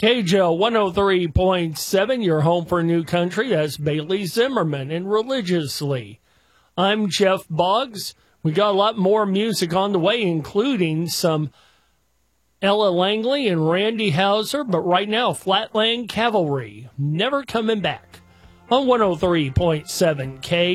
KJL 103.7, your home for new country. That's Bailey Zimmerman and Religiously. I'm Jeff Boggs. We got a lot more music on the way, including some Ella Langley and Randy Houser, but right now, Flatland Cavalry, Never Coming Back on 103.7 K.